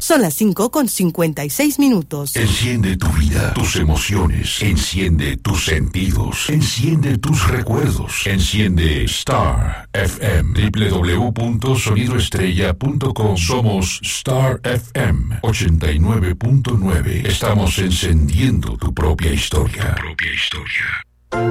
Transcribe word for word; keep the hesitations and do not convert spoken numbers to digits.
Son las cinco con cincuenta y seis minutos. Enciende tu vida, tus emociones. Enciende tus sentidos. Enciende tus recuerdos. Enciende Star F M. doble u doble u doble u punto sonido estrella punto com. Somos Star F M ochenta y nueve punto nueve. Estamos encendiendo tu propia historia. Tu propia historia.